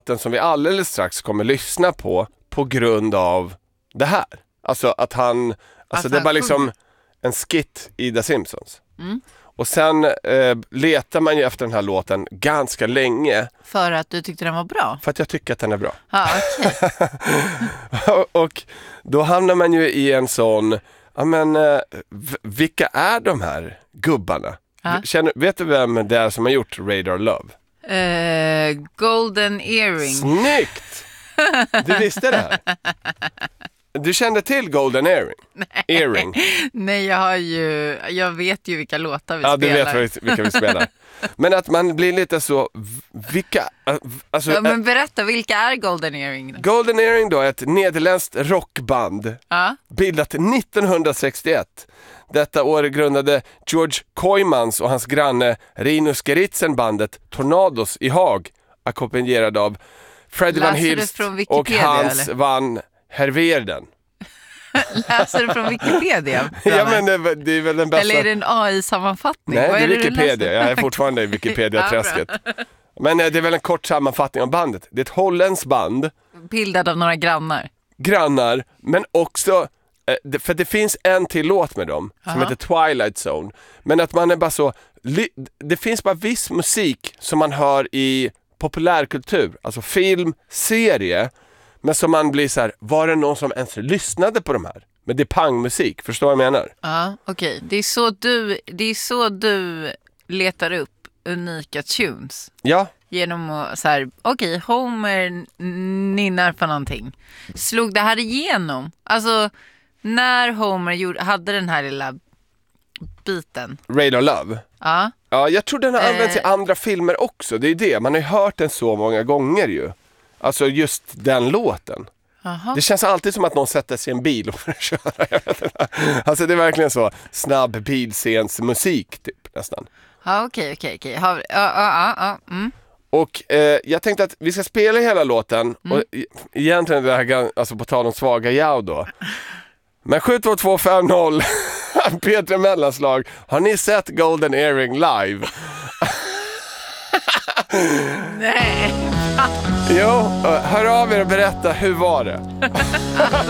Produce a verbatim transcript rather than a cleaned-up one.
Den som vi alldeles strax kommer lyssna på på grund av det här. Alltså att han, alltså, alltså det är bara liksom en skit i The Simpsons. Mm. Och sen eh, letar man ju efter den här låten ganska länge. För att du tyckte den var bra? För att jag tycker att den är bra. Ja, okay. Och då hamnar man ju i en sån, ja men, eh, v- vilka är de här gubbarna? Ja. Känner, vet du vem det är som har gjort Radar Love? Uh, Golden Earring. Snyggt! Du visste det här. Du kände till Golden Earring? Nej. Earring. Nej, jag har ju, jag vet ju vilka låtar vi ja, spelar. Ja, du vet vilka vi spelar. Men att man blir lite så, vilka, alltså, ja, men berätta, vilka är Golden Earring då? Golden Earring då är ett nederländskt rockband. Ja. Bildat nittonhundrasextioett. Detta år grundade George Koymans och hans granne Rinus Gerritsen bandet Tornados i Haag, ackompanjerad av Freddie Van Hilst och Hans eller? Van Herverden. Läser du från Wikipedia? Ja, men det, det är väl den bästa. Eller är det en A I-sammanfattning? Nej, Vad det är är Wikipedia. Jag är fortfarande i Wikipedia-träsket. Men det är väl en kort sammanfattning av bandet. Det är ett holländskt band. Bildad av några grannar. Grannar, men också, för det finns en till låt med dem som Aha. heter Twilight Zone. Men att man är bara så, det finns bara viss musik som man hör i populärkultur, alltså film, serie, men som man blir så här, var det någon som ens lyssnade på de här? Men det är pangmusik, förstår vad jag menar? Ja, okej. Okay. Det är så du, det är så du letar upp unika tunes. Ja. Genom att så här, okej, okay, Homer nynnar för någonting. Slog det här igenom? Alltså, när Homer gjorde, hade den här lilla biten. Radar Love? Ja. Ja, jag tror den har använts eh. i andra filmer också. Det är det, man har ju hört den så många gånger ju. Alltså just den låten. Aha. Det känns alltid som att någon sätter sig i en bil och får köra. Jag vet inte. Alltså det är verkligen så snabb bilscens musik typ nästan. Ja, okej, okej, okej. Ja, ja, ja. Mm. Och eh, jag tänkte att vi ska spela hela låten. Mm. Och egentligen det här, alltså på tal om svaga jag då. Men sju två två fem noll Peter Mellanslag. Har ni sett Golden Earring live? Nej. Jo, hör av er och berätta, hur var det?